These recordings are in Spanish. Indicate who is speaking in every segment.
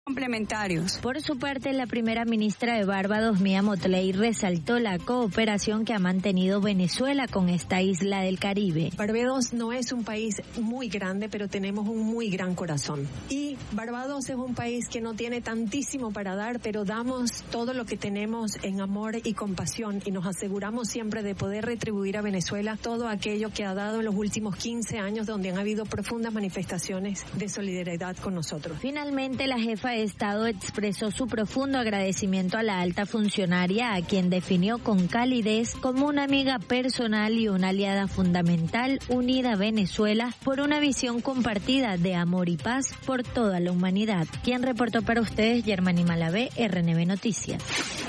Speaker 1: complementarios.
Speaker 2: Por su parte, la primera ministra de Barbados, Mia Mottley, resaltó la cooperación que ha mantenido Venezuela con esta isla del Caribe.
Speaker 3: Barbados no es un país muy grande, pero tenemos un muy gran corazón. Y Barbados es un país que no tiene tantísimo para dar, pero damos todo lo que tenemos en amor y compasión y nos aseguramos siempre de poder retribuir a Venezuela todo aquello que ha dado en los últimos 15 años, donde han habido profundas manifestaciones de solidaridad con nosotros.
Speaker 2: Finalmente, la jefa de Estado expresó su profundo agradecimiento a la alta funcionaria, a quien definió con calidez como una amiga personal y una aliada fundamental unida a Venezuela por una visión compartida de amor y paz por toda la humanidad. Quien reportó para ustedes, Germany Malavé, RNB Noticias.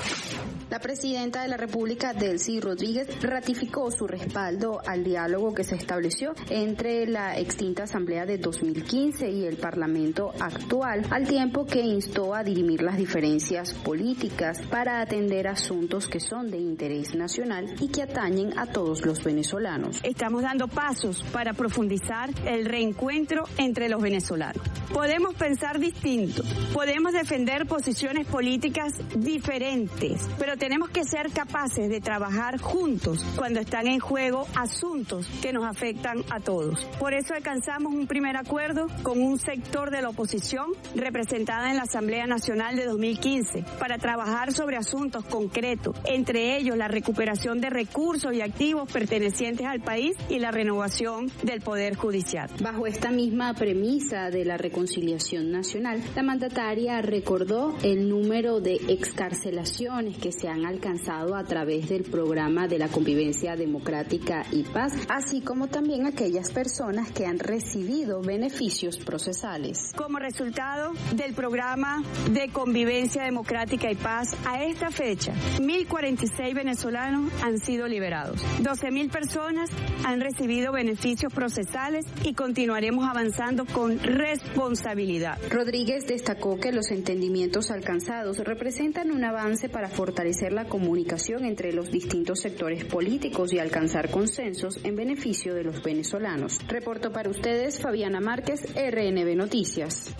Speaker 4: La presidenta de la República, Delcy Rodríguez, ratificó su respaldo al diálogo que se estableció entre la extinta Asamblea de 2015 y el Parlamento actual, al tiempo que instó a dirimir las diferencias políticas para atender asuntos que son de interés nacional y que atañen a todos los venezolanos.
Speaker 1: Estamos dando pasos para profundizar el reencuentro entre los venezolanos. Podemos pensar distinto, podemos defender posiciones políticas diferentes, pero tenemos que ser capaces de trabajar juntos cuando están en juego asuntos que nos afectan a todos. Por eso alcanzamos un primer acuerdo con un sector de la oposición representada en la Asamblea Nacional de 2015 para trabajar sobre asuntos concretos, entre ellos la recuperación de recursos y activos pertenecientes al país y la renovación del Poder Judicial.
Speaker 4: Bajo esta misma premisa de la reconciliación nacional, la mandataria recordó el número de excarcelaciones que se han alcanzado a través del programa de la convivencia democrática y paz, así como también aquellas personas que han recibido beneficios procesales.
Speaker 1: Como resultado del programa de convivencia democrática y paz, a esta fecha, 1.046 venezolanos han sido liberados. 12.000 personas han recibido beneficios procesales y continuaremos avanzando con responsabilidad.
Speaker 4: Rodríguez destacó que los entendimientos alcanzados representan un avance para fortalecer la comunicación entre los distintos sectores políticos y alcanzar consensos en beneficio de los venezolanos. Reportó para ustedes Fabiana Márquez, RNB Noticias.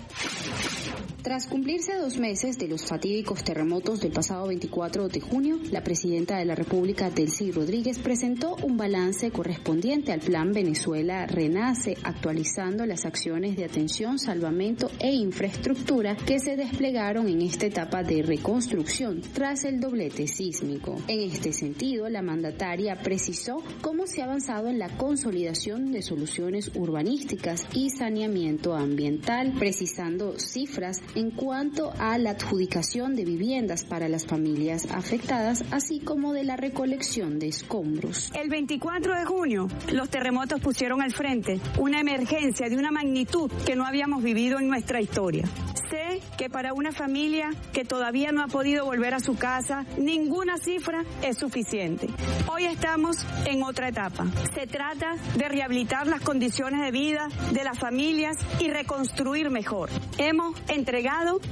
Speaker 4: Tras cumplirse 2 meses de los fatídicos terremotos del pasado 24 de junio, la presidenta de la República, Delcy Rodríguez, presentó un balance correspondiente al Plan Venezuela Renace, actualizando las acciones de atención, salvamento e infraestructura que se desplegaron en esta etapa de reconstrucción tras el doblete sísmico. En este sentido, la mandataria precisó cómo se ha avanzado en la consolidación de soluciones urbanísticas y saneamiento ambiental, precisando cifras en cuanto a la adjudicación de viviendas para las familias afectadas, así como de la recolección de escombros.
Speaker 1: El 24 de junio, los terremotos pusieron al frente una emergencia de una magnitud que no habíamos vivido en nuestra historia. Sé que para una familia que todavía no ha podido volver a su casa, ninguna cifra es suficiente. Hoy estamos en otra etapa. Se trata de rehabilitar las condiciones de vida de las familias y reconstruir mejor. Hemos entregado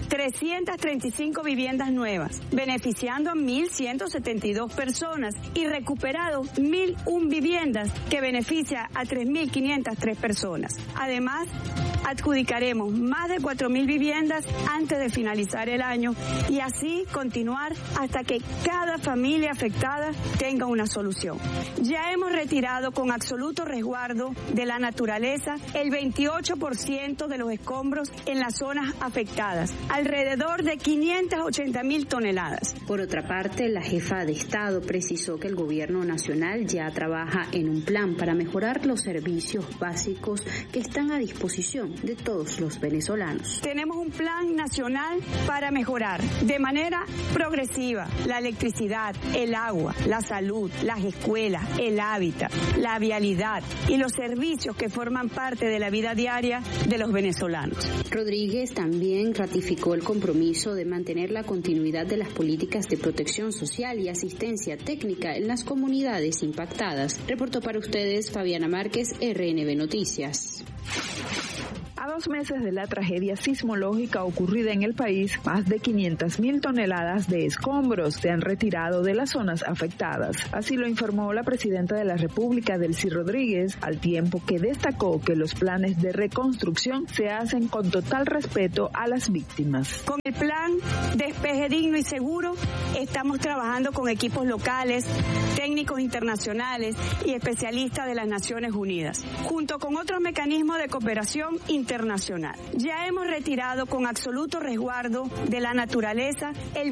Speaker 1: 335 viviendas nuevas, beneficiando a 1.172 personas y recuperado 1.001 viviendas que beneficia a 3.503 personas. Además, adjudicaremos más de 4.000 viviendas antes de finalizar el año y así continuar hasta que cada familia afectada tenga una solución. Ya hemos retirado con absoluto resguardo de la naturaleza el 28% de los escombros en las zonas afectadas, alrededor de 580.000 toneladas.
Speaker 4: Por otra parte, la jefa de Estado precisó que el gobierno nacional ya trabaja en un plan para mejorar los servicios básicos que están a disposición de todos los venezolanos.
Speaker 1: Tenemos un plan nacional para mejorar de manera progresiva la electricidad, el agua, la salud, las escuelas, el hábitat, la vialidad y los servicios que forman parte de la vida diaria de los venezolanos.
Speaker 4: Rodríguez también ratificó el compromiso de mantener la continuidad de las políticas de protección social y asistencia técnica en las comunidades impactadas. Reportó para ustedes Fabiana Márquez, RNB Noticias.
Speaker 5: A 2 meses de la tragedia sismológica ocurrida en el país, más de 500.000 toneladas de escombros se han retirado de las zonas afectadas. Así lo informó la presidenta de la República, Delcy Rodríguez, al tiempo que destacó que los planes de reconstrucción se hacen con total respeto a las víctimas.
Speaker 1: Con el plan Despeje Digno y Seguro estamos trabajando con equipos locales, técnicos internacionales y especialistas de las Naciones Unidas, junto con otros mecanismos de cooperación internacional. Ya hemos retirado con absoluto resguardo de la naturaleza el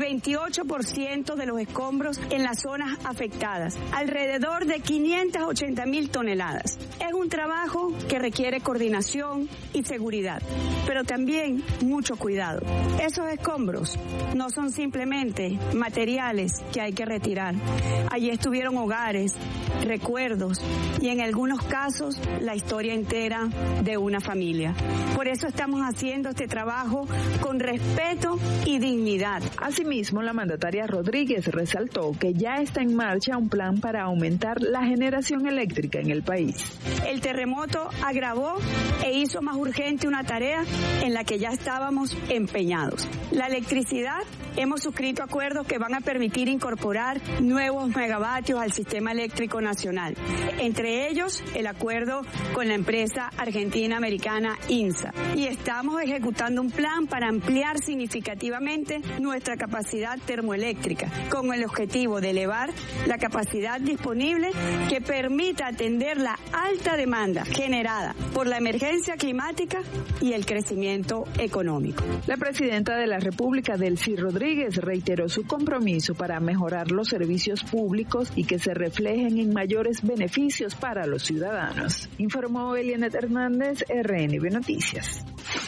Speaker 1: 28% de los escombros en las zonas afectadas, alrededor de 580.000 toneladas. Es un trabajo que requiere coordinación y seguridad, pero también mucho cuidado. Esos escombros no son simplemente materiales que hay que retirar. Allí estuvieron hogares, recuerdos y en algunos casos la historia entera de una familia. Por eso estamos haciendo este trabajo con respeto y dignidad.
Speaker 5: Asimismo, la mandataria Rodríguez resaltó que ya está en marcha un plan para aumentar la generación eléctrica en el país.
Speaker 1: El terremoto agravó e hizo más urgente una tarea en la que ya estábamos empeñados. La electricidad, hemos suscrito acuerdos que van a permitir incorporar nuevos megavatios al sistema eléctrico nacional. Entre ellos, el acuerdo con la empresa argentina-americana INSA. Y estamos ejecutando un plan para ampliar significativamente nuestra capacidad termoeléctrica, con el objetivo de elevar la capacidad disponible que permita atender la alta demanda generada por la emergencia climática y el crecimiento económico.
Speaker 5: La presidenta de la República, Delcy Rodríguez, reiteró su compromiso para mejorar los servicios públicos y que se reflejen en mayores beneficios para los ciudadanos. Informó Elianet Hernández, RNB Noticias.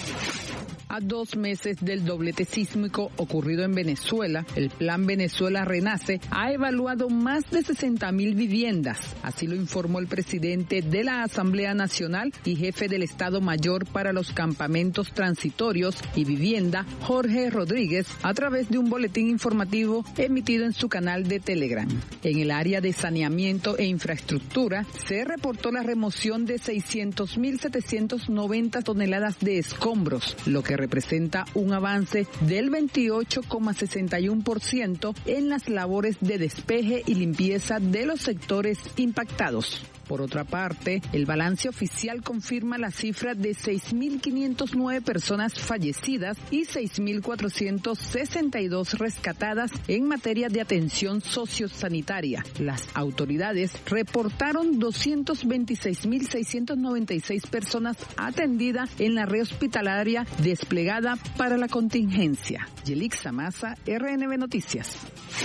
Speaker 6: A 2 meses del doblete sísmico ocurrido en Venezuela, el Plan Venezuela Renace ha evaluado más de 60.000 viviendas. Así lo informó el presidente de la Asamblea Nacional y jefe del Estado Mayor para los Campamentos Transitorios y Vivienda, Jorge Rodríguez, a través de un boletín informativo emitido en su canal de Telegram. En el área de saneamiento e infraestructura se reportó la remoción de 600.790 toneladas de escombros, lo que representa un avance del 28,61% en las labores de despeje y limpieza de los sectores impactados. Por otra parte, el balance oficial confirma la cifra de 6.509 personas fallecidas y 6.462 rescatadas en materia de atención sociosanitaria. Las autoridades reportaron 226.696 personas atendidas en la red hospitalaria desplegada para la contingencia. Yelixa Maza, RNB Noticias.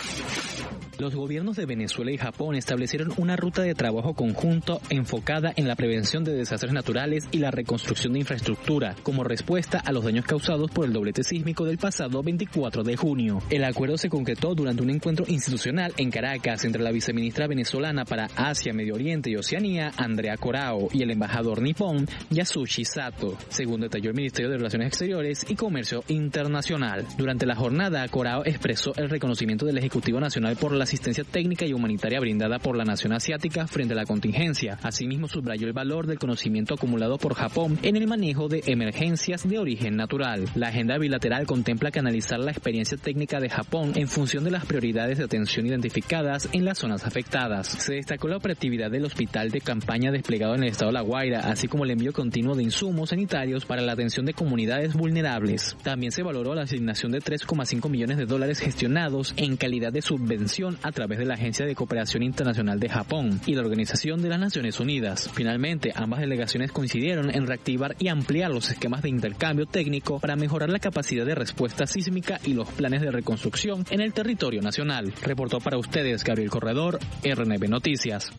Speaker 7: Los gobiernos de Venezuela y Japón establecieron una ruta de trabajo conjunto enfocada en la prevención de desastres naturales y la reconstrucción de infraestructura, como respuesta a los daños causados por el doblete sísmico del pasado 24 de junio. El acuerdo se concretó durante un encuentro institucional en Caracas entre la viceministra venezolana para Asia, Medio Oriente y Oceanía, Andrea Corao, y el embajador nipón, Yasushi Sato, según detalló el Ministerio de Relaciones Exteriores y Comercio Internacional. Durante la jornada, Corao expresó el reconocimiento del Ejecutivo Nacional por la asistencia técnica y humanitaria brindada por la nación asiática frente a la contingencia. Asimismo, subrayó el valor del conocimiento acumulado por Japón en el manejo de emergencias de origen natural. La agenda bilateral contempla canalizar la experiencia técnica de Japón en función de las prioridades de atención identificadas en las zonas afectadas. Se destacó la operatividad del hospital de campaña desplegado en el estado de La Guaira, así como el envío continuo de insumos sanitarios para la atención de comunidades vulnerables. También se valoró la asignación de $3,5 millones gestionados en calidad de subvención a través de la Agencia de Cooperación Internacional de Japón y la Organización de las Naciones Unidas. Finalmente, ambas delegaciones coincidieron en reactivar y ampliar los esquemas de intercambio técnico para mejorar la capacidad de respuesta sísmica y los planes de reconstrucción en el territorio nacional. Reportó para ustedes Gabriel Corredor, RNB Noticias.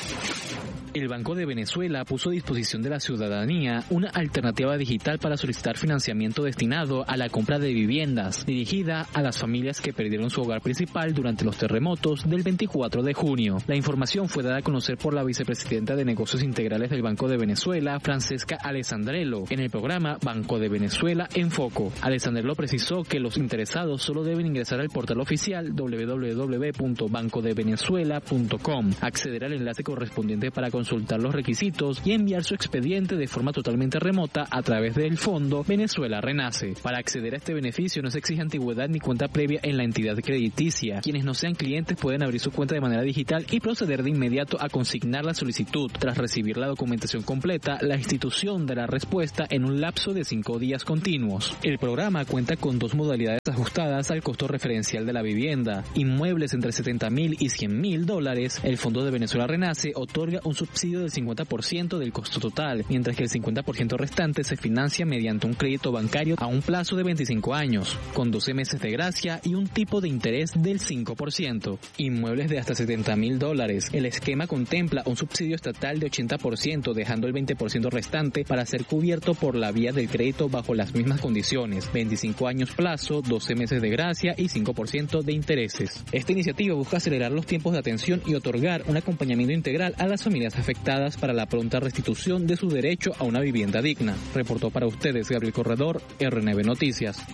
Speaker 7: El Banco de Venezuela puso a disposición de la ciudadanía una alternativa digital para solicitar financiamiento destinado a la compra de viviendas, dirigida a las familias que perdieron su hogar principal durante los terremotos del 24 de junio. La información fue dada a conocer por la vicepresidenta de Negocios Integrales del Banco de Venezuela, Francesca Alessandrello, en el programa Banco de Venezuela en Foco. Alessandrello precisó que los interesados solo deben ingresar al portal oficial www.bancodevenezuela.com, acceder al enlace correspondiente para consultar los requisitos y enviar su expediente de forma totalmente remota a través del Fondo Venezuela Renace. Para acceder a este beneficio no se exige antigüedad ni cuenta previa en la entidad crediticia. Quienes no sean clientes pueden abrir su cuenta de manera digital y proceder de inmediato a consignar la solicitud. Tras recibir la documentación completa, la institución dará respuesta en un lapso de 5 días continuos. El programa cuenta con 2 modalidades ajustadas al costo referencial de la vivienda. Inmuebles entre $70,000 y $100,000, el Fondo de Venezuela Renace otorga un subsidio del 50% del costo total, mientras que el 50% restante se financia mediante un crédito bancario a un plazo de 25 años, con 12 meses de gracia y un tipo de interés del 5%. Inmuebles de hasta $70,000. El esquema contempla un subsidio estatal de 80%, dejando el 20% restante para ser cubierto por la vía del crédito bajo las mismas condiciones: 25 años plazo, 12 meses de gracia y 5% de intereses. Esta iniciativa busca acelerar los tiempos de atención y otorgar un acompañamiento integral a las familias afectadas para la pronta restitución de su derecho a una vivienda digna. Reportó para ustedes Gabriel Corredor, RNB Noticias.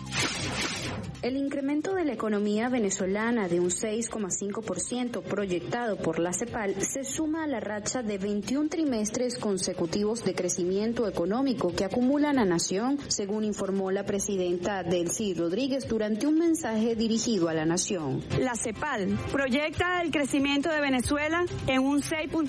Speaker 4: El incremento de la economía venezolana de un 6,5% proyectado por la CEPAL se suma a la racha de 21 trimestres consecutivos de crecimiento económico que acumula la nación, según informó la presidenta Delcy Rodríguez durante un mensaje dirigido a la nación.
Speaker 1: La CEPAL proyecta el crecimiento de Venezuela en un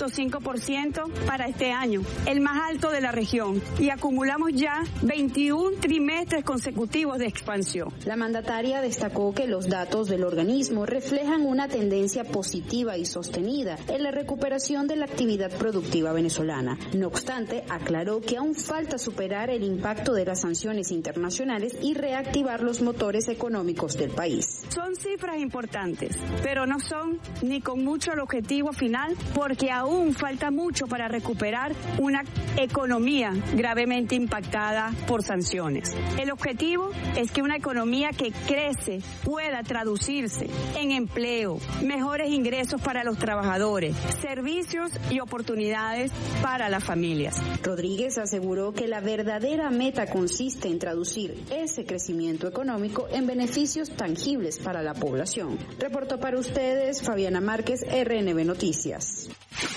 Speaker 1: 6,5% para este año, el más alto de la región, y acumulamos ya 21 trimestres consecutivos de expansión.
Speaker 4: La mandataria destacó que los datos del organismo reflejan una tendencia positiva y sostenida en la recuperación de la actividad productiva venezolana. No obstante, aclaró que aún falta superar el impacto de las sanciones internacionales y reactivar los motores económicos del país.
Speaker 1: Son cifras importantes, pero no son ni con mucho el objetivo final, porque aún falta mucho para recuperar una economía gravemente impactada por sanciones. El objetivo es que una economía que crece pueda traducirse en empleo, mejores ingresos para los trabajadores, servicios y oportunidades para las familias.
Speaker 4: Rodríguez aseguró que la verdadera meta consiste en traducir ese crecimiento económico en beneficios tangibles para la población. Reportó para ustedes Fabiana Márquez, RNB Noticias.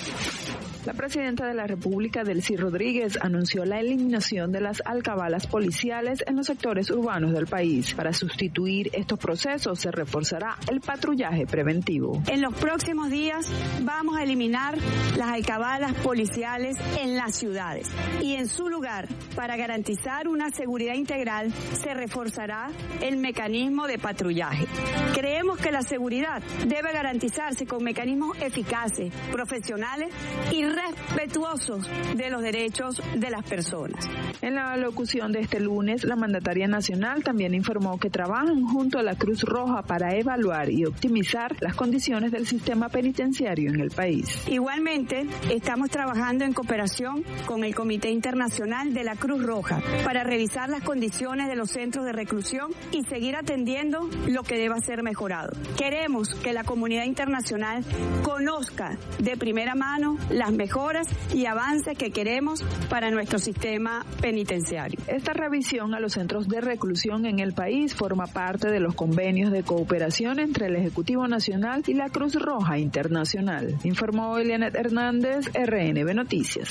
Speaker 5: La presidenta de la República, Delcy Rodríguez, anunció la eliminación de las alcabalas policiales en los sectores urbanos del país. Para sustituir estos procesos se reforzará el patrullaje preventivo.
Speaker 1: En los próximos días vamos a eliminar las alcabalas policiales en las ciudades y en su lugar, para garantizar una seguridad integral, se reforzará el mecanismo de patrullaje. Creemos que la seguridad debe garantizarse con mecanismos eficaces, profesionales y respetuosos de los derechos de las personas.
Speaker 5: En la locución de este lunes, la mandataria nacional también informó que trabajan junto a la Cruz Roja para evaluar y optimizar las condiciones del sistema penitenciario en el país.
Speaker 1: Igualmente, estamos trabajando en cooperación con el Comité Internacional de la Cruz Roja para revisar las condiciones de los centros de reclusión y seguir atendiendo lo que deba ser mejorado. Queremos que la comunidad internacional conozca de primera mano las mejoras y avances que queremos para nuestro sistema penitenciario.
Speaker 5: Esta revisión a los centros de reclusión en el país forma parte de los convenios de cooperación entre el Ejecutivo Nacional y la Cruz Roja Internacional, informó Elianet Hernández, RNB Noticias.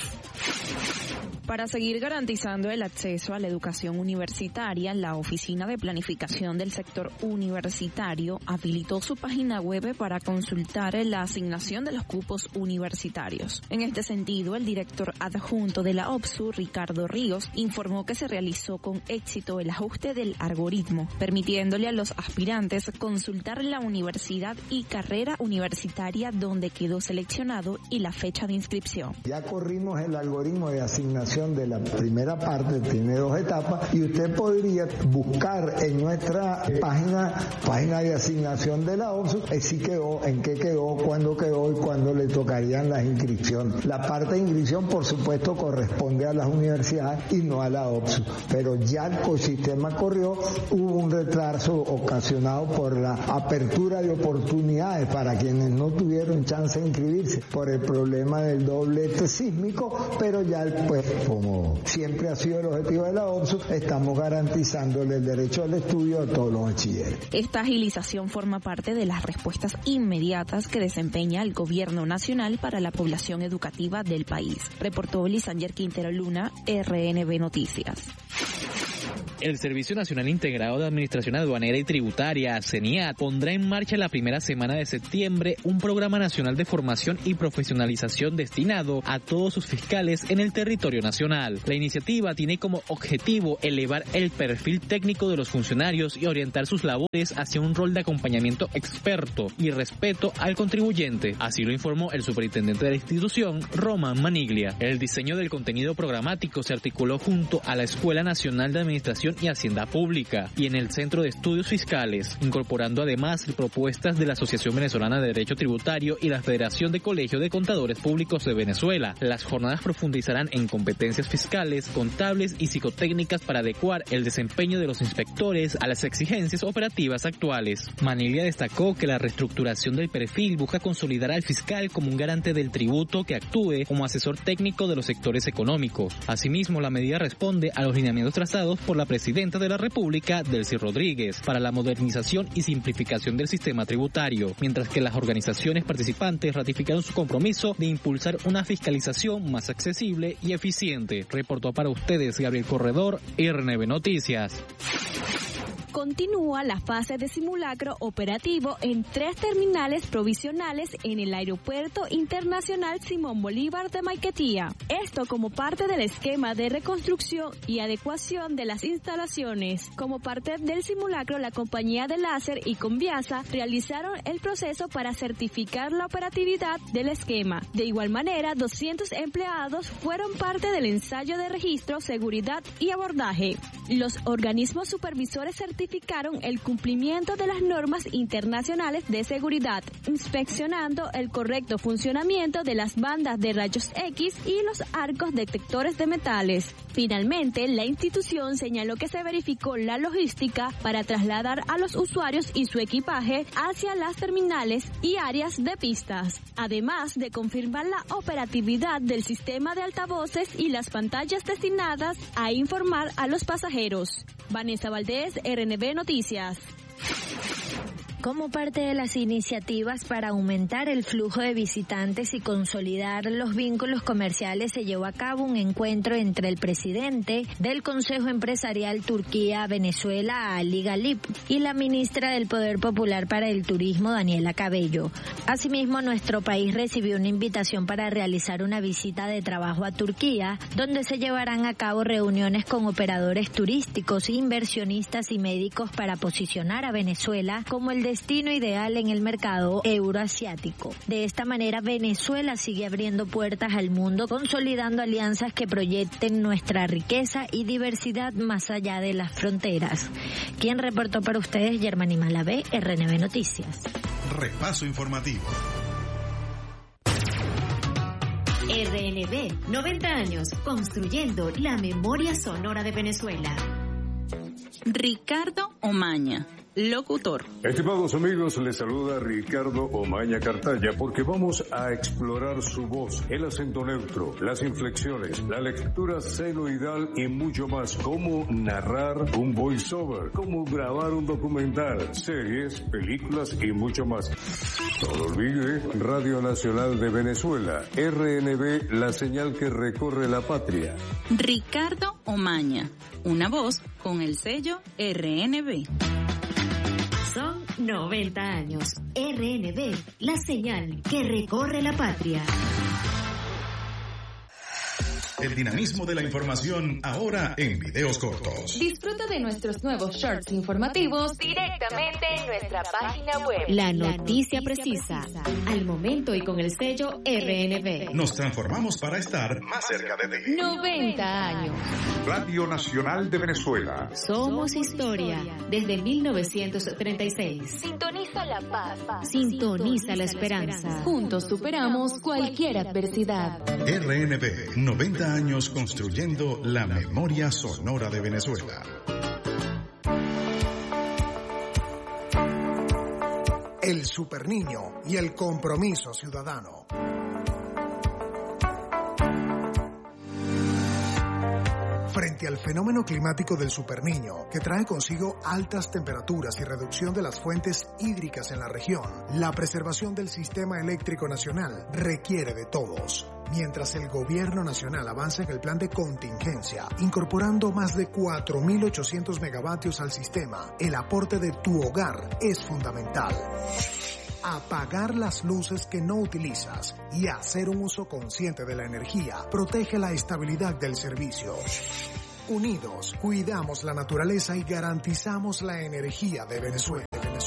Speaker 8: Para seguir garantizando el acceso a la educación universitaria, la Oficina de Planificación del Sector Universitario habilitó su página web para consultar la asignación de los cupos universitarios. En este sentido, el director adjunto de la OPSU, Ricardo Ríos, informó que se realizó con éxito el ajuste del algoritmo, permitiéndole a los aspirantes consultar la universidad y carrera universitaria donde quedó seleccionado y la fecha de inscripción.
Speaker 9: Ya corrimos el algoritmo de asignación de la primera parte, tiene 2 etapas, y usted podría buscar en nuestra página de asignación de la OPSU si quedó, en qué quedó, cuándo quedó y cuándo le tocarían las inscripciones. La parte de inscripción, por supuesto, corresponde a las universidades y no a la OPSU, pero ya el ecosistema corrió, hubo un retraso ocasionado por la apertura de oportunidades para quienes no tuvieron chance de inscribirse por el problema del doblete sísmico, pero ya pues como siempre ha sido el objetivo de la OPSU, estamos garantizándole el derecho al estudio a todos los bachilleres.
Speaker 8: Esta agilización forma parte de las respuestas inmediatas que desempeña el Gobierno Nacional para la población educativa del país. Reportó Lisanger Quintero Luna, RNB Noticias.
Speaker 7: El Servicio Nacional Integrado de Administración Aduanera y Tributaria, CENIAT, pondrá en marcha la primera semana de septiembre un programa nacional de formación y profesionalización destinado a todos sus fiscales en el territorio nacional. La iniciativa tiene como objetivo elevar el perfil técnico de los funcionarios y orientar sus labores hacia un rol de acompañamiento experto y respeto al contribuyente. Así lo informó el superintendente de la institución, Román Maniglia. El diseño del contenido programático se articuló junto a la Escuela Nacional de Administración y Hacienda Pública y en el Centro de Estudios Fiscales, incorporando además propuestas de la Asociación Venezolana de Derecho Tributario y la Federación de Colegios de Contadores Públicos de Venezuela. Las jornadas profundizarán en competencias fiscales, contables y psicotécnicas para adecuar el desempeño de los inspectores a las exigencias operativas actuales. Maniglia destacó que la reestructuración del perfil busca consolidar al fiscal como un garante del tributo que actúe como asesor técnico de los sectores económicos. Asimismo, la medida responde a los lineamientos trazados por la presidenta de la República, Delcy Rodríguez, para la modernización y simplificación del sistema tributario, mientras que las organizaciones participantes ratificaron su compromiso de impulsar una fiscalización más accesible y eficiente. Reportó para ustedes Gabriel Corredor, RNB Noticias.
Speaker 10: Continúa la fase de simulacro operativo en 3 terminales provisionales en el Aeropuerto Internacional Simón Bolívar de Maiquetía. Esto como parte del esquema de reconstrucción y adecuación de las instalaciones. Como parte del simulacro, la compañía de Láser y Conviasa realizaron el proceso para certificar la operatividad del esquema. De igual manera, 200 empleados fueron parte del ensayo de registro, seguridad y abordaje. Los organismos supervisores certificaron el cumplimiento de las normas internacionales de seguridad, inspeccionando el correcto funcionamiento de las bandas de rayos X y los arcos detectores de metales. Finalmente, la institución señaló que se verificó la logística para trasladar a los usuarios y su equipaje hacia las terminales y áreas de pistas, además de confirmar la operatividad del sistema de altavoces y las pantallas destinadas a informar a los pasajeros. Vanessa Valdés, RNB Noticias.
Speaker 2: Como parte de las iniciativas para aumentar el flujo de visitantes y consolidar los vínculos comerciales, se llevó a cabo un encuentro entre el presidente del Consejo Empresarial Turquía-Venezuela, Ali Galip, y la ministra del Poder Popular para el Turismo, Daniela Cabello. Asimismo, nuestro país recibió una invitación para realizar una visita de trabajo a Turquía, donde se llevarán a cabo reuniones con operadores turísticos, inversionistas y médicos para posicionar a Venezuela como el destino ideal en el mercado euroasiático. De esta manera, Venezuela sigue abriendo puertas al mundo, consolidando alianzas que proyecten nuestra riqueza y diversidad más allá de las fronteras. Quien reportó para ustedes, Germany Malavé, RNB Noticias.
Speaker 11: Repaso informativo.
Speaker 12: RNB, 90 años, construyendo la memoria sonora de Venezuela.
Speaker 8: Ricardo Omaña, locutor.
Speaker 13: Estimados amigos, les saluda Ricardo Omaña Cartaya, porque vamos a explorar su voz, el acento neutro, las inflexiones, la lectura senoidal y mucho más. Cómo narrar un voiceover, cómo grabar un documental, series, películas y mucho más. No lo olvide, Radio Nacional de Venezuela, RNB, la señal que recorre la patria.
Speaker 8: Ricardo Omaña, una voz con el sello RNB.
Speaker 12: Son 90 años. RNB, la señal que recorre la patria.
Speaker 11: El dinamismo de la información ahora en videos cortos.
Speaker 14: Disfruta de nuestros nuevos shorts informativos directamente en nuestra página web.
Speaker 12: La noticia precisa, al momento y con el sello RNB.
Speaker 11: Nos transformamos para estar más cerca de ti.
Speaker 14: 90 años.
Speaker 11: Radio Nacional de Venezuela.
Speaker 12: Somos historia desde 1936.
Speaker 14: Sintoniza la paz.
Speaker 12: Sintoniza la esperanza.
Speaker 14: Juntos superamos cualquier adversidad.
Speaker 11: RNB, 90 años construyendo la memoria sonora de Venezuela.
Speaker 15: El Superniño y el compromiso ciudadano. frente al fenómeno climático del Superniño, que trae consigo altas temperaturas y reducción de las fuentes hídricas en la región, la preservación del sistema eléctrico nacional requiere de todos. Mientras el gobierno nacional avanza en el plan de contingencia, incorporando más de 4.800 megavatios al sistema, el aporte de tu hogar es fundamental. Apagar las luces que no utilizas y hacer un uso consciente de la energía protege la estabilidad del servicio. Unidos, cuidamos la naturaleza y garantizamos la energía de Venezuela.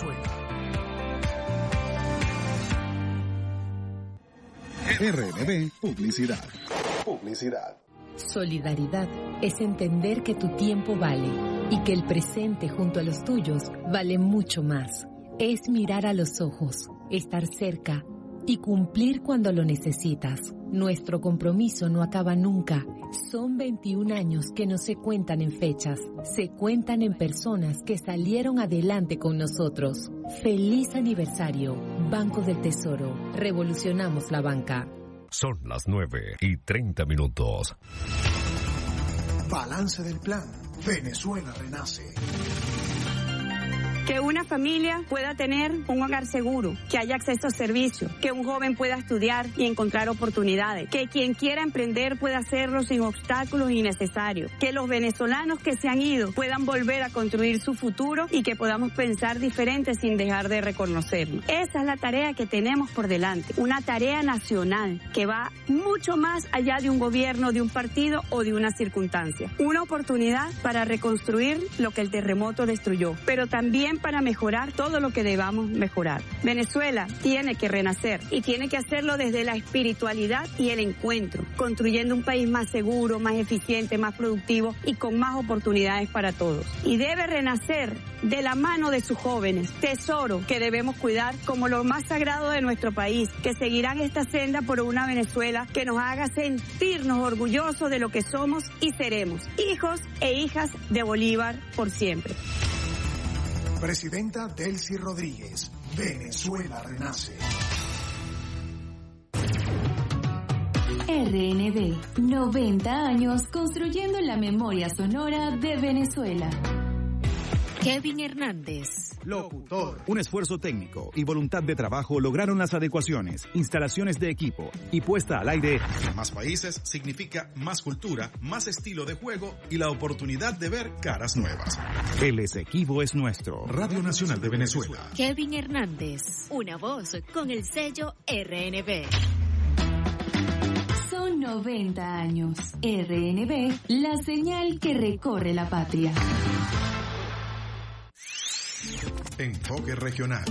Speaker 11: RNB Publicidad.
Speaker 16: Solidaridad es entender que tu tiempo vale y que el presente junto a los tuyos vale mucho más. Es mirar a los ojos, estar cerca y cumplir cuando lo necesitas. Nuestro compromiso no acaba nunca. Son 21 años que no se cuentan en fechas, se cuentan en personas que salieron adelante con nosotros. ¡Feliz aniversario! Banco del Tesoro. Revolucionamos la banca.
Speaker 17: Son las 9:30.
Speaker 15: Balance del plan. Venezuela renace.
Speaker 1: Que una familia pueda tener un hogar seguro, que haya acceso a servicios, que un joven pueda estudiar y encontrar oportunidades, que quien quiera emprender pueda hacerlo sin obstáculos innecesarios, que los venezolanos que se han ido puedan volver a construir su futuro y que podamos pensar diferente sin dejar de reconocerlo. Esa es la tarea que tenemos por delante, una tarea nacional que va mucho más allá de un gobierno, de un partido o de una circunstancia. Una oportunidad para reconstruir lo que el terremoto destruyó, pero también para mejorar todo lo que debamos mejorar. Venezuela tiene que renacer y tiene que hacerlo desde la espiritualidad y el encuentro, construyendo un país más seguro, más eficiente, más productivo y con más oportunidades para todos. Y debe renacer de la mano de sus jóvenes, tesoro que debemos cuidar como lo más sagrado de nuestro país, que seguirán esta senda por una Venezuela que nos haga sentirnos orgullosos de lo que somos y seremos, hijos e hijas de Bolívar por siempre.
Speaker 15: Presidenta Delcy Rodríguez, Venezuela renace.
Speaker 14: RNB, 90 años construyendo la memoria sonora de Venezuela.
Speaker 12: Kevin Hernández,
Speaker 18: locutor. Un esfuerzo técnico y voluntad de trabajo lograron las adecuaciones, instalaciones de equipo y puesta al aire.
Speaker 11: Más países significa más cultura, más estilo de juego y la oportunidad de ver caras nuevas.
Speaker 18: El Esequibo es nuestro.
Speaker 11: Radio Nacional de Venezuela.
Speaker 12: Kevin Hernández, una voz con el sello RNB.
Speaker 14: Son 90 años. RNB, la señal que recorre la patria.
Speaker 11: Enfoque regional.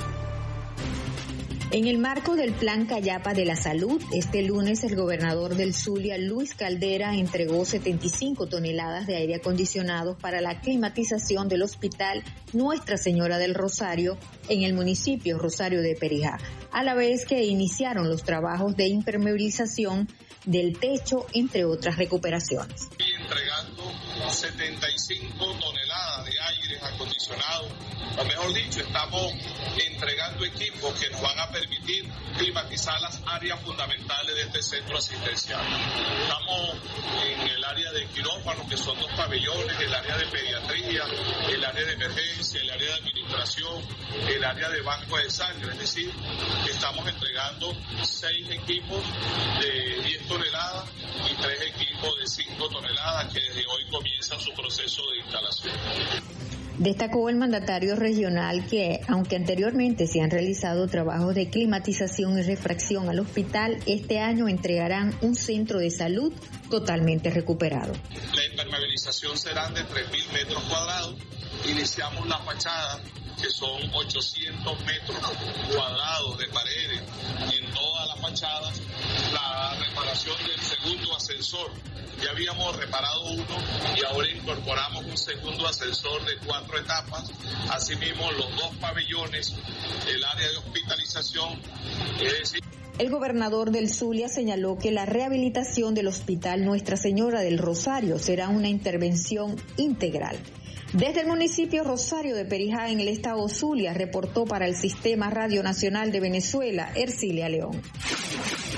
Speaker 19: En el marco del Plan Callapa de la Salud, este lunes el gobernador del Zulia, Luis Caldera, entregó 75 toneladas de aire acondicionado para la climatización del Hospital Nuestra Señora del Rosario en el municipio Rosario de Perijá, a la vez que iniciaron los trabajos de impermeabilización del techo, entre otras recuperaciones.
Speaker 20: Entregando 75 toneladas de aire acondicionado, o mejor dicho, estamos entregando equipos que nos van a permitir climatizar las áreas fundamentales de este centro asistencial. Estamos en el área de quirófano, que son 2 pabellones, el área de pediatría, el área de emergencia, el área de administración, el área de banco de sangre, es decir, que estamos entregando 6 equipos de 10 toneladas y 3 equipos de 5 toneladas que desde hoy comienzan su proceso de instalación.
Speaker 19: Destacó el mandatario regional que, aunque anteriormente se han realizado trabajos de climatización y refracción al hospital, este año entregarán un centro de salud totalmente recuperado.
Speaker 20: La impermeabilización será de 3.000 metros cuadrados. Iniciamos la fachada, que son 800 metros cuadrados de paredes en todas las fachadas. La reparación del segundo ascensor. Ya habíamos reparado uno y ahora incorporamos un segundo ascensor de 4 etapas. Asimismo, los 2 pabellones del área de hospitalización, es decir...
Speaker 19: El gobernador del Zulia señaló que la rehabilitación del Hospital Nuestra Señora del Rosario será una intervención integral. Desde el municipio Rosario de Perijá, en el estado Zulia, reportó para el Sistema Radio Nacional de Venezuela, Ercilia León.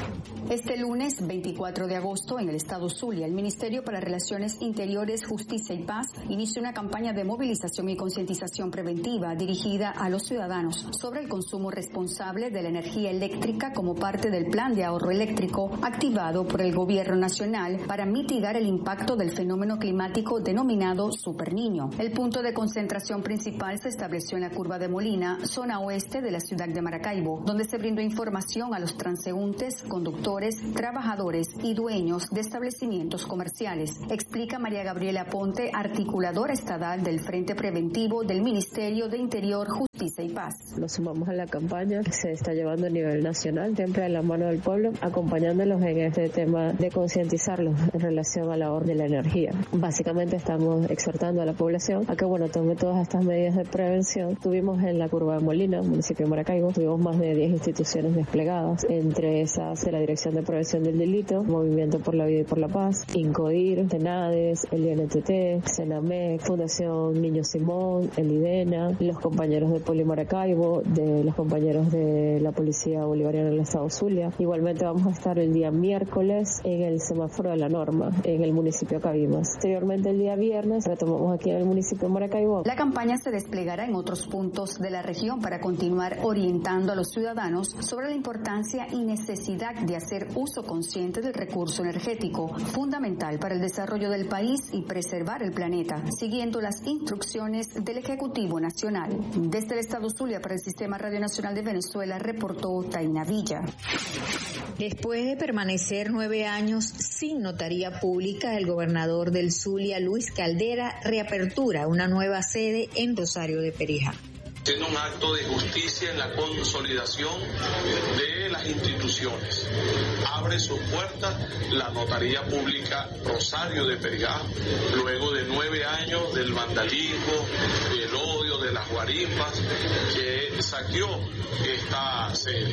Speaker 21: Este lunes 24 de agosto en el estado Zulia, el Ministerio para Relaciones Interiores, Justicia y Paz inició una campaña de movilización y concientización preventiva dirigida a los ciudadanos sobre el consumo responsable de la energía eléctrica como parte del plan de ahorro eléctrico activado por el Gobierno Nacional para mitigar el impacto del fenómeno climático denominado Super Niño. El punto de concentración principal se estableció en la Curva de Molina, zona oeste de la ciudad de Maracaibo, donde se brindó información a los transeúntes, conductores, trabajadores y dueños de establecimientos comerciales. Explica María Gabriela Ponte, articuladora estatal del Frente Preventivo del Ministerio de Interior, Justicia y Paz.
Speaker 22: Nos sumamos a la campaña que se está llevando a nivel nacional, siempre a la mano del pueblo, acompañándolos en este tema de concientizarlos en relación al ahorro de la energía. Básicamente estamos exhortando a la población a que tome todas estas medidas de prevención. Tuvimos en la Curva de Molina, municipio de Maracaibo, tuvimos más de 10 instituciones desplegadas, entre esas la Dirección de Prevención del Delito, Movimiento por la Vida y por la Paz, INCODIR, TENADES, el INTT, CENAMEC, Fundación Niño Simón, el IDENA, los compañeros de Poli Maracaibo, de los compañeros de la Policía Bolivariana del Estado Zulia. Igualmente vamos a estar el día miércoles en el semáforo de la norma, en el municipio de Cabimas. Posteriormente el día viernes retomamos aquí en el municipio de Maracaibo.
Speaker 21: La campaña se desplegará en otros puntos de la región para continuar orientando a los ciudadanos sobre la importancia y necesidad de hacer uso consciente del recurso energético, fundamental para el desarrollo del país y preservar el planeta, siguiendo las instrucciones del Ejecutivo Nacional. Desde el estado Zulia para el Sistema Radio Nacional de Venezuela, reportó Taina Villa.
Speaker 19: Después de permanecer 9 años sin notaría pública, el gobernador del Zulia, Luis Caldera, reapertura una nueva sede en Rosario de Perijá.
Speaker 20: Siendo un acto de justicia en la consolidación de las instituciones. Abre sus puertas la Notaría Pública Rosario de Perijá, luego de 9 años del vandalismo, del odio, de las guarimbas que saqueó esta sede.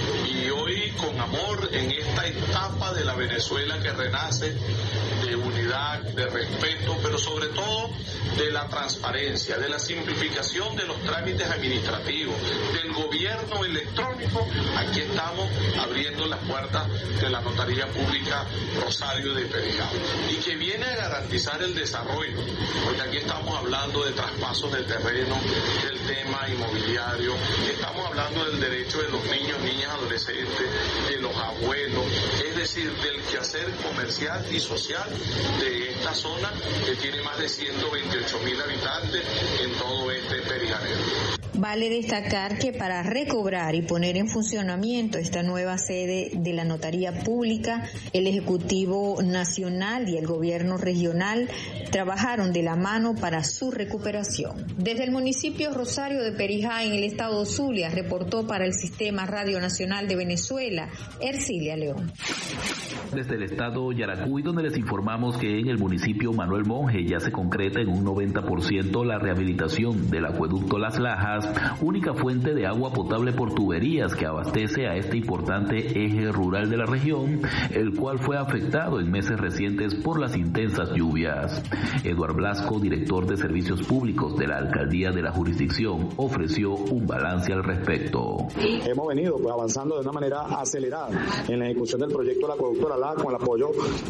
Speaker 20: Y hoy, con amor, en esta etapa de la Venezuela que renace, de unidad, de respeto, pero sobre todo de la transparencia, de la simplificación de los trámites administrativos, del gobierno electrónico, aquí estamos abriendo las puertas de la Notaría Pública Rosario de Perijá, y que viene a garantizar el desarrollo, porque aquí estamos hablando de traspasos de terreno, del tema inmobiliario, estamos hablando del derecho de los niños, niñas, adolescentes, de los abuelos, es decir, del quehacer comercial y social de esta zona que tiene más de 128.000 habitantes en todo este perijanero.
Speaker 19: Vale destacar que para recobrar y poner en funcionamiento esta nueva sede de la Notaría Pública, el Ejecutivo Nacional y el Gobierno Regional trabajaron de la mano para su recuperación. Desde el municipio Rosario de Perijá, en el estado Zulia, reportó para el Sistema Radio Nacional de Venezuela, Ercilia León.
Speaker 23: Desde el estado Yaracuy, donde les informamos que en el municipio Manuel Monge ya se concreta en un 90% la rehabilitación del acueducto Las Lajas, única fuente de agua potable por tuberías que abastece a este importante eje rural de la región, el cual fue afectado en meses recientes por las intensas lluvias. Eduardo Blasco, director de Servicios Públicos de la Alcaldía de la jurisdicción, ofreció un balance al respecto.
Speaker 24: Hemos venido avanzando de una manera acelerada en la ejecución del proyecto del acueducto Las Lajas con el apoyo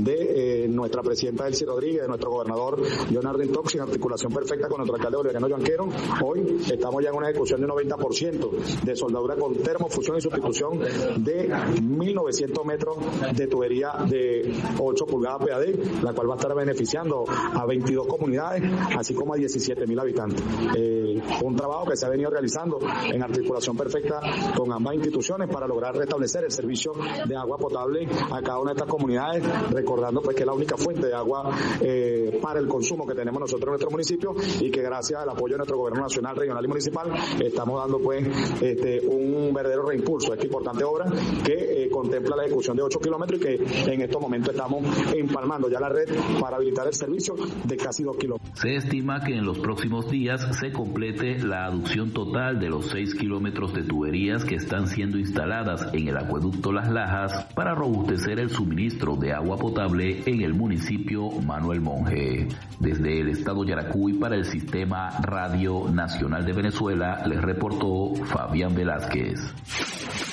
Speaker 24: de nuestra presidenta Elsie Rodríguez, de nuestro gobernador Leonardo Intox, en articulación perfecta con nuestro alcalde bolivariano Joan Quero. Hoy estamos ya en una ejecución de un 90% de soldadura con termofusión y sustitución de 1.900 metros de tubería de 8 pulgadas PAD, la cual va a estar beneficiando a 22 comunidades, así como a 17.000 habitantes. Un trabajo que se ha venido realizando en articulación perfecta con ambas instituciones para lograr restablecer el servicio de agua potable a cada una de estas comunidades, recordando pues que es la única fuente de agua para el consumo que tenemos nosotros en nuestro municipio, y que gracias al apoyo de nuestro gobierno nacional, regional y municipal estamos dando pues un verdadero reimpulso a esta importante obra que contempla la ejecución de 8 kilómetros y que en estos momentos estamos empalmando ya la red para habilitar el servicio de casi 2 kilómetros.
Speaker 23: Se estima que en los próximos días se complete la aducción total de los 6 kilómetros de tuberías que están siendo instaladas en el acueducto Las Lajas para robustecer el suministro de agua potable en el municipio Manuel Monge. Desde el estado Yaracuy para el Sistema Radio Nacional de Venezuela les reportó Fabián Velázquez.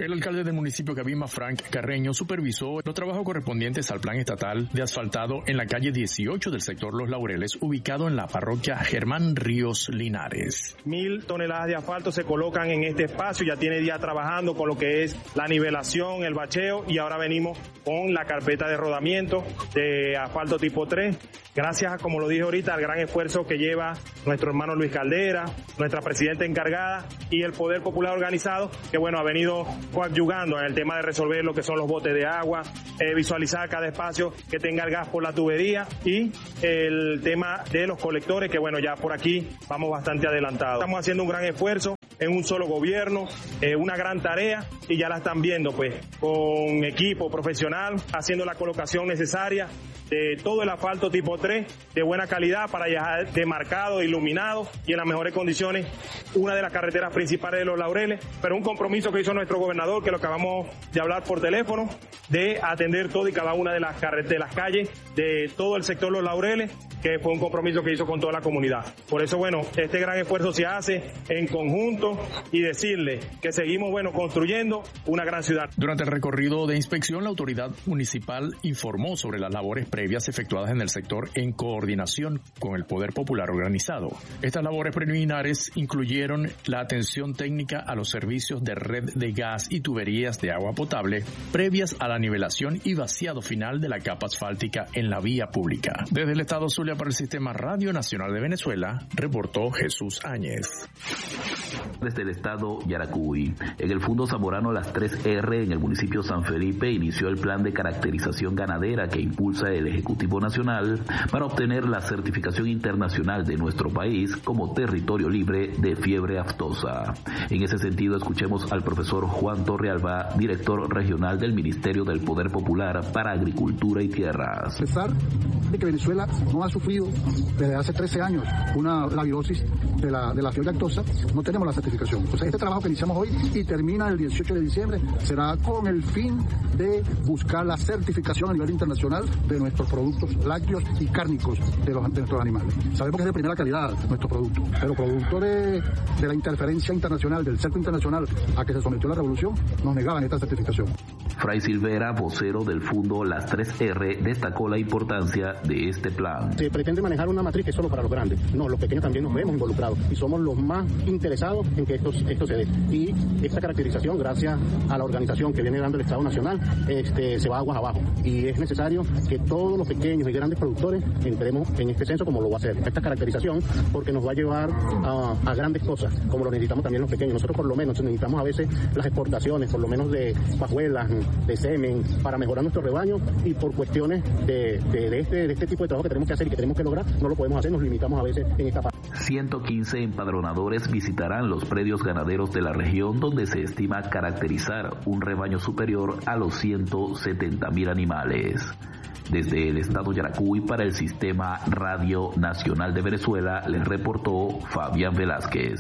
Speaker 3: El alcalde del municipio Cabima, Frank Carreño, supervisó los trabajos correspondientes al plan estatal de asfaltado en la calle 18 del sector Los Laureles, ubicado en la parroquia Germán Ríos Linares.
Speaker 4: 1,000 toneladas de asfalto se colocan en este espacio, ya tiene días trabajando con lo que es la nivelación, el bacheo, y ahora venimos con la carpeta de rodamiento de asfalto tipo 3. Gracias, como lo dije ahorita, al gran esfuerzo que lleva nuestro hermano Luis Caldera, nuestra presidenta encargada y el Poder Popular Organizado, que bueno, ha venido coadyuvando en el tema de resolver lo que son los botes de agua, visualizar cada espacio que tenga el gas por la tubería y el tema de los colectores, que bueno, ya por aquí vamos bastante adelantados. Estamos haciendo un gran esfuerzo en un solo gobierno, una gran tarea, y ya la están viendo pues con equipo profesional, haciendo la colocación necesaria de todo el asfalto tipo 3 de buena calidad para dejar demarcado, iluminado y en las mejores condiciones una de las carreteras principales de Los Laureles, pero un compromiso que hizo nuestro gobernador, que lo acabamos de hablar por teléfono, de atender todo y cada una de las calles de todo el sector Los Laureles, que fue un compromiso que hizo con toda la comunidad. Por eso, bueno, este gran esfuerzo se hace en conjunto y decirle que seguimos, bueno, construyendo una gran ciudad.
Speaker 3: Durante el recorrido de inspección, la autoridad municipal informó sobre las labores previas efectuadas en el sector en coordinación con el Poder Popular Organizado. Estas labores preliminares incluyeron la atención técnica a los servicios de red de gas y tuberías de agua potable previas a la nivelación y vaciado final de la capa asfáltica en la vía pública. Desde el estado Zulia para el Sistema Radio Nacional de Venezuela, reportó Jesús Áñez.
Speaker 23: Desde el estado Yaracuy, en el Fundo Zamorano Las 3R en el municipio San Felipe inició el plan de caracterización ganadera que impulsa el Ejecutivo Nacional para obtener la certificación internacional de nuestro país como territorio libre de fiebre aftosa. En ese sentido, escuchemos al profesor Juan Torrealba, director regional del Ministerio del Poder Popular para Agricultura y Tierras.
Speaker 5: A pesar de que Venezuela no ha sufrido desde hace 13 años la virosis de la fiebre aftosa, no tenemos la certificación. Entonces, este trabajo que iniciamos hoy y termina el 18 de diciembre será con el fin de buscar la certificación a nivel internacional de nuestros productos lácteos y cárnicos de nuestros animales. Sabemos que es de primera calidad nuestro producto, pero producto de la interferencia internacional, del cerco internacional a que se sometió la revolución, nos negaban esta certificación.
Speaker 23: Fray Silvera, vocero del Fundo Las 3R, destacó la importancia de este plan.
Speaker 6: Se pretende manejar una matriz que es solo para los grandes. No, los pequeños también nos vemos involucrados y somos los más interesados en que esto se dé. Y esta caracterización, gracias a la organización que viene dando el Estado Nacional, se va aguas abajo. Y es necesario que todos los pequeños y grandes productores entremos en este censo como lo va a hacer. Esta caracterización, porque nos va a llevar a grandes cosas, como lo necesitamos también los pequeños. Nosotros por lo menos necesitamos a veces las exportaciones, por lo menos de pajuelas, de semen, para mejorar nuestro rebaño, y por cuestiones de este tipo de trabajo que tenemos que hacer y que tenemos que lograr, no lo podemos hacer, nos limitamos a veces en esta parte.
Speaker 23: 115 empadronadores visitarán los predios ganaderos de la región, donde se estima caracterizar un rebaño superior a los 170,000 animales. Desde el estado Yaracuy para el Sistema Radio Nacional de Venezuela, les reportó Fabián Velázquez.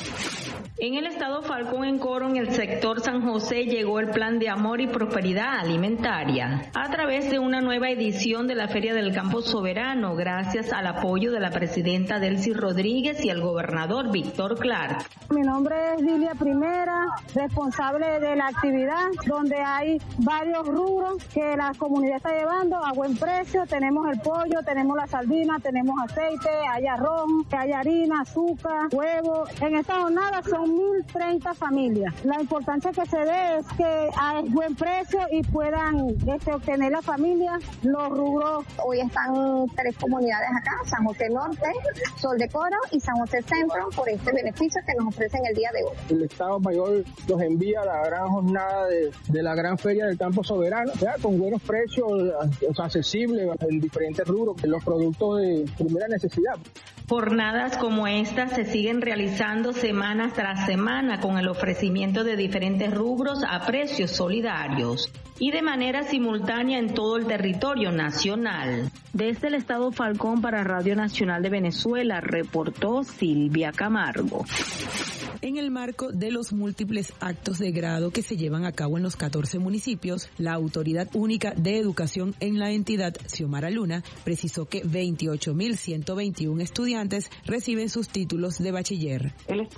Speaker 8: En el estado Falcón, en Coro, en el sector San José, llegó el Plan de Amor y Prosperidad Alimentaria a través de una nueva edición de la Feria del Campo Soberano, gracias al apoyo de la presidenta Delcy Rodríguez y el gobernador Víctor Clark.
Speaker 25: Mi nombre es Lilia Primera, responsable de la actividad, donde hay varios rubros que la comunidad está llevando a buen precio. Tenemos el pollo, tenemos la sardina, tenemos aceite, hay arroz, hay harina, azúcar, huevo. En esta jornada son 1,030 familias. La importancia que se dé es que a buen precio y puedan obtener las familias los rubros.
Speaker 26: Hoy están 3 comunidades acá, San José Norte, Sol de Coro y San José Centro, por este beneficio que nos ofrecen el día de hoy.
Speaker 27: El Estado Mayor nos envía la gran jornada de la gran Feria del Campo Soberano, ¿ya? Con buenos precios, accesibles en diferentes rubros, los productos de primera necesidad.
Speaker 8: Jornadas como estas se siguen realizando semana tras semana con el ofrecimiento de diferentes rubros a precios solidarios y de manera simultánea en todo el territorio nacional. Desde el estado Falcón para Radio Nacional de Venezuela, reportó Silvia Camargo.
Speaker 28: En el marco de los múltiples actos de grado que se llevan a cabo en los 14 municipios, la Autoridad Única de Educación en la entidad, Xiomara Luna, precisó que 28.121 estudiantes reciben sus títulos de bachiller.
Speaker 29: El Estado Carabobo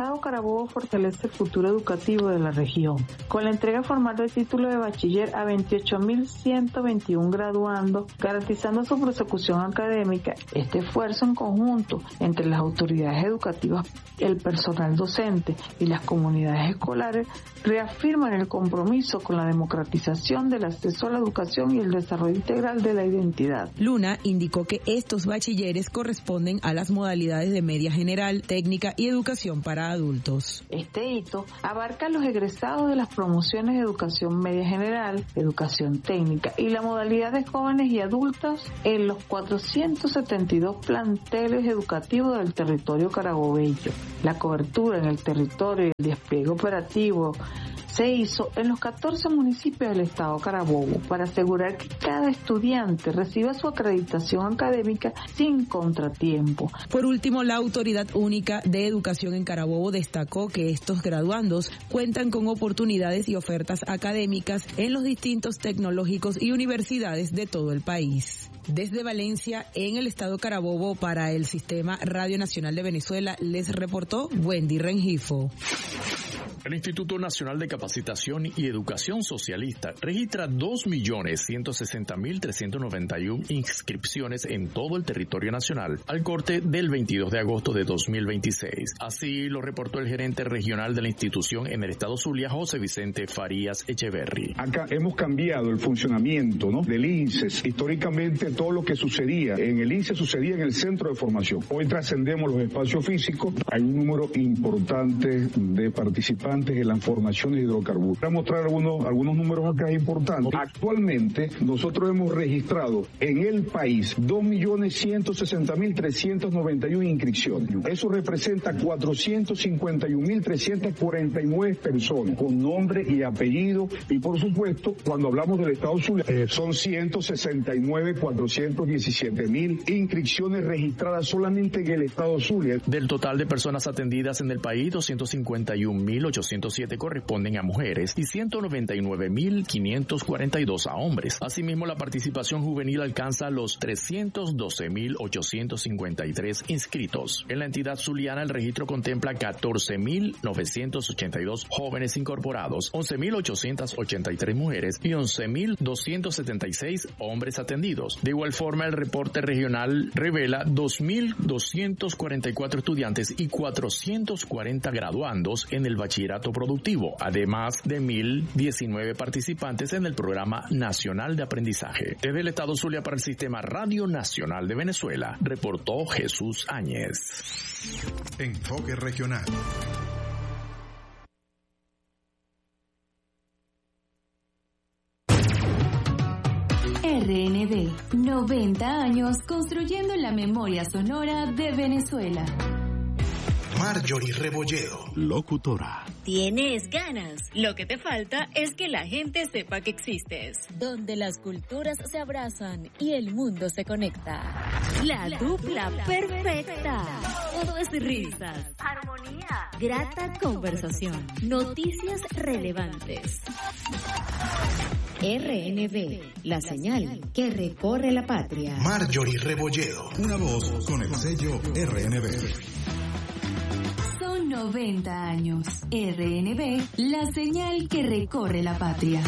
Speaker 1: Carabobo fortalece el futuro educativo de la región. Con la entrega formal del título de bachiller a 28.121 graduandos, garantizando su prosecución académica, este esfuerzo en conjunto entre las autoridades educativas, el personal docente y las comunidades escolares reafirman el compromiso con la democratización del acceso a la educación y el desarrollo integral de la identidad.
Speaker 28: Luna indicó que estos bachilleres corresponden a las modalidades de media general, técnica y educación para adultos.
Speaker 1: Este hito abarca a los egresados de las promociones de educación media general, educación técnica y la modalidad de jóvenes y adultos en los 472 planteles educativos del territorio carabobeño. La cobertura en el territorio y el despliegue operativo se hizo en los 14 municipios del estado Carabobo para asegurar que cada estudiante reciba su acreditación académica sin contratiempo.
Speaker 28: Por último, la Autoridad Única de Educación en Carabobo destacó que estos graduandos cuentan con oportunidades y ofertas académicas en los distintos tecnológicos y universidades de todo el país. Desde Valencia, en el estado Carabobo, para el Sistema Radio Nacional de Venezuela, les reportó Wendy Rengifo.
Speaker 3: El Instituto Nacional de Capacitación y Educación Socialista registra 2.160.391 inscripciones en todo el territorio nacional al corte del 22 de agosto de 2026. Así lo reportó el gerente regional de la institución en el estado Zulia, José Vicente Farías Echeverry.
Speaker 2: Acá hemos cambiado el funcionamiento, ¿no?, del INSES. Históricamente todo lo que sucedía en el INSES sucedía en el centro de formación. Hoy trascendemos los espacios físicos. Hay un número importante de participantes en las formaciones de hidrocarburos. Voy a mostrar algunos números acá importantes. Actualmente nosotros hemos registrado en el país 2.160.391 inscripciones. Eso representa 451.349 personas con nombre y apellido, y por supuesto cuando hablamos del estado Zulia son 169.417.000 inscripciones registradas solamente en el estado Zulia.
Speaker 3: Del total de personas atendidas en el país, 251.807 corresponden a mujeres y 199.542 a hombres. Asimismo, la participación juvenil alcanza los 312.853 inscritos. En la entidad zuliana, el registro contempla 14.982 jóvenes incorporados, 11.883 mujeres y 11.276 hombres atendidos. De igual forma, el reporte regional revela 2.244 estudiantes y 440 graduandos en el bachillerato productivo, además de 1.019 participantes en el Programa Nacional de Aprendizaje. Desde el estado Zulia para el Sistema Radio Nacional de Venezuela, reportó Jesús Áñez.
Speaker 11: Enfoque regional.
Speaker 14: RNB, 90 años construyendo la memoria sonora de Venezuela.
Speaker 11: Marjorie Rebolledo, locutora.
Speaker 12: ¿Tienes ganas? Lo que te falta es que la gente sepa que existes. Donde las culturas se abrazan y el mundo se conecta. La dupla perfecta. Todo es risas, armonía, grata conversación, noticias relevantes. RNB, la señal que recorre la patria.
Speaker 11: Marjorie Rebolledo, una voz con el sello RNB.
Speaker 14: 90 años. RNB, la señal que recorre la patria.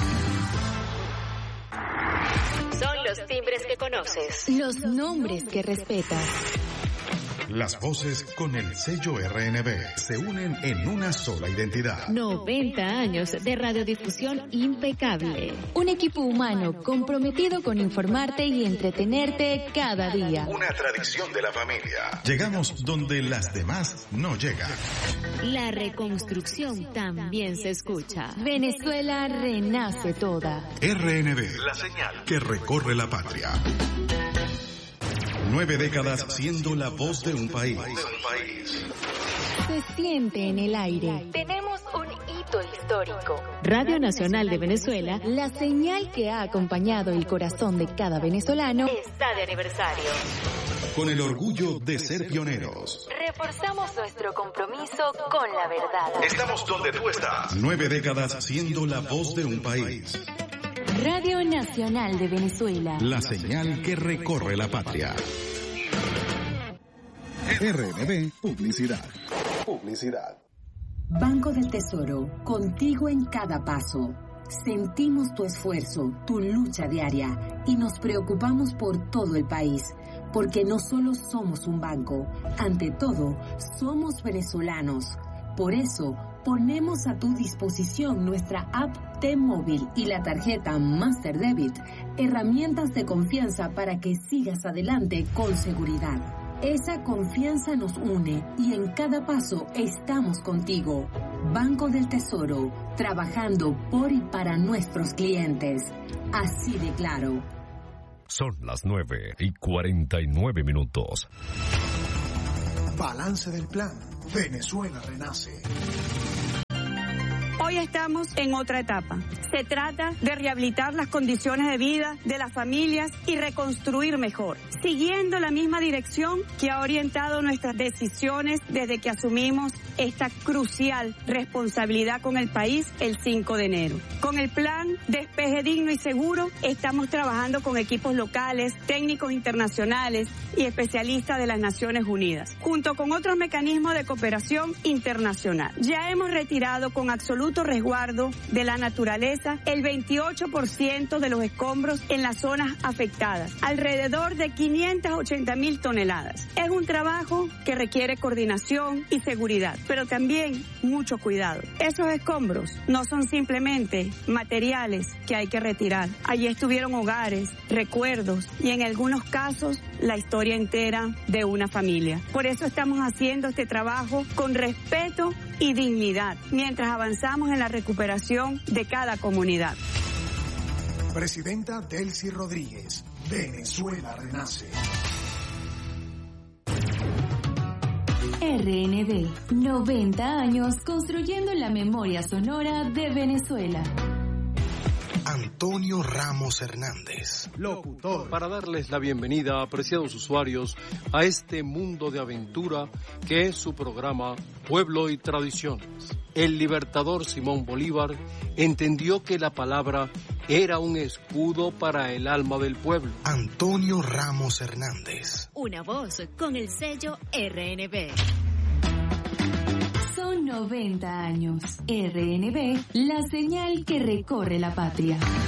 Speaker 12: Son los timbres que conoces,
Speaker 14: los nombres que respetas.
Speaker 11: Las voces con el sello RNB se unen en una sola identidad.
Speaker 12: 90 años de radiodifusión impecable.
Speaker 14: Un equipo humano comprometido con informarte y entretenerte cada día.
Speaker 11: Una tradición de la familia. Llegamos donde las demás no llegan.
Speaker 12: La reconstrucción también se escucha.
Speaker 14: Venezuela renace toda.
Speaker 11: RNB, la señal que recorre la patria. 9 décadas siendo la voz de un país.
Speaker 14: Se siente en el aire. Tenemos un hito histórico.
Speaker 12: Radio Nacional de Venezuela,
Speaker 14: la señal que ha acompañado el corazón de cada venezolano,
Speaker 12: está de aniversario.
Speaker 11: Con el orgullo de ser pioneros.
Speaker 14: Reforzamos nuestro compromiso con la verdad.
Speaker 11: Estamos donde tú estás. 9 décadas siendo la voz de un país.
Speaker 14: Radio Nacional de Venezuela.
Speaker 11: La señal que recorre la patria.
Speaker 18: RNB Publicidad.
Speaker 7: Banco del Tesoro, contigo en cada paso. Sentimos tu esfuerzo, tu lucha diaria y nos preocupamos por todo el país, porque no solo somos un banco, ante todo, somos venezolanos. Por eso, ponemos a tu disposición nuestra app T-Móvil y la tarjeta Master Debit, herramientas de confianza para que sigas adelante con seguridad. Esa confianza nos une y en cada paso estamos contigo. Banco del Tesoro, trabajando por y para nuestros clientes. Así de claro.
Speaker 9: Son las 9:49.
Speaker 10: Balance del plan. Venezuela renace.
Speaker 13: Hoy estamos en otra etapa. Se trata de rehabilitar las condiciones de vida de las familias y reconstruir mejor, siguiendo la misma dirección que ha orientado nuestras decisiones desde que asumimos esta crucial responsabilidad con el país el 5 de enero. Con el plan Despeje Digno y Seguro estamos trabajando con equipos locales, técnicos internacionales y especialistas de las Naciones Unidas, junto con otros mecanismos de cooperación internacional. Ya hemos retirado con absoluto resguardo de la naturaleza el 28% de los escombros en las zonas afectadas, alrededor de 580.000 toneladas. Es un trabajo que requiere coordinación y seguridad, pero también mucho cuidado. Esos escombros no son simplemente materiales que hay que retirar. Allí estuvieron hogares, recuerdos y en algunos casos la historia entera de una familia. Por eso estamos haciendo este trabajo con respeto y dignidad, mientras avanzamos en la recuperación de cada comunidad.
Speaker 10: Presidenta Delcy Rodríguez, Venezuela renace.
Speaker 14: RNB, 90 años construyendo la memoria sonora de Venezuela.
Speaker 10: Antonio Ramos Hernández, locutor.
Speaker 15: Para darles la bienvenida, apreciados usuarios, a este mundo de aventura que es su programa Pueblo y Tradiciones. El libertador Simón Bolívar entendió que la palabra era un escudo para el alma del pueblo.
Speaker 10: Antonio Ramos Hernández.
Speaker 12: Una voz con el sello RNB.
Speaker 14: Son 90 años. RNB, la señal que recorre la patria.